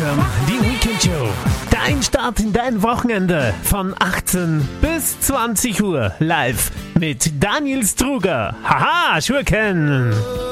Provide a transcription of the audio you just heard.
hören die Weekend Show. Dein Start in dein Wochenende von 18 bis 20 Uhr live mit Daniel Struger. Haha, Schurken!